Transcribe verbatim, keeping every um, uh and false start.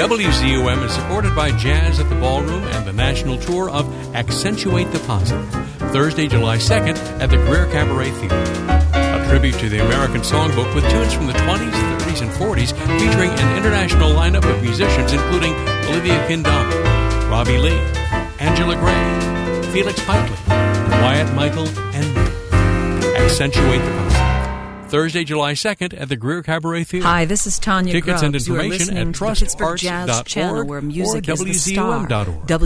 W Z U M is supported by Jazz at the Ballroom and the national tour of Accentuate the Positive, Thursday, July second at the Greer Cabaret Theater. A tribute to the American Songbook with tunes from the twenties, thirties, and forties, featuring an international lineup of musicians including Olivia Kendama, Robbie Lee, Angela Gray, Felix Paisley, Wyatt Michael, and me. Accentuate the Positive. Thursday, July second at the Greer Cabaret Theater. Hi, this is Tanya Tickets Grubbs. and You are information listening at to the Pittsburgh trust arts Jazz dot Channel, org where music or is the W Z U M dot org. star.